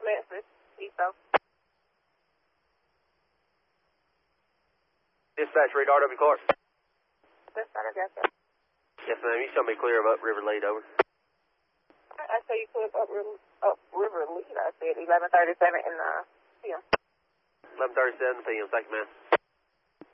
Lexus, East. Dispatch, radar, W. Clark. Dispatch, I got that. Yes, ma'am. You show me clear of Up River Lead, over. I say you clear up River Lead, I said 11:37 in the p.m. 11:37 p.m. Thank you, ma'am.